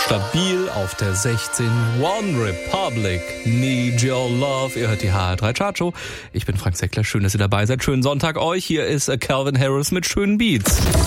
Stabil auf der 16 One Republic, Need Your Love. Ihr hört die HR3 Chartshow. Ich bin Frank Seckler. Schön, dass ihr dabei seid. Schönen Sonntag euch. Hier ist Calvin Harris mit schönen Beats.